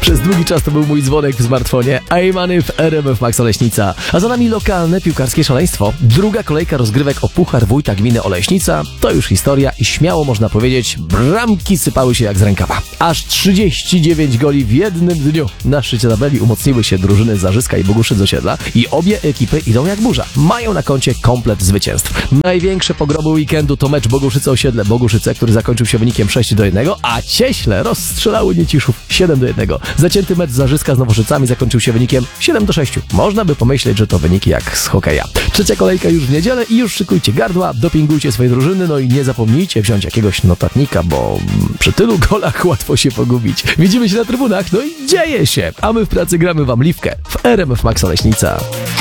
Przez długi czas to był mój dzwonek w smartfonie. Ejmany w RMF Max Oleśnica. A za nami lokalne piłkarskie szaleństwo. Druga kolejka rozgrywek o Puchar Wójta Gminy Oleśnica to już historia i śmiało można powiedzieć, bramki sypały się jak z rękawa. Aż 39 goli w jednym dniu. Na szczycie tabeli umocniły się drużyny Zarzyska i Boguszyc z Osiedla i obie ekipy idą jak burza. Mają na koncie komplet zwycięstw. Największe pogromy weekendu to mecz Boguszyce-Osiedle. Boguszyce, który zakończył się wynikiem 6-1, a Cieśle rozstrzelały Nieciszów 7-1. Zacięty mecz Zarzyska z Nowoszycami zakończył się wynikiem 7-6. Można by pomyśleć, że to wyniki jak z hokeja. Trzecia kolejka już w niedzielę i już szykujcie gardła, dopingujcie swoje drużyny, no i nie zapomnijcie wziąć jakiegoś notatnika, bo przy tylu golach łatwo się pogubić. Widzimy się na trybunach, no i dzieje się! A my w pracy gramy wam liwkę w RMF Max Oleśnica.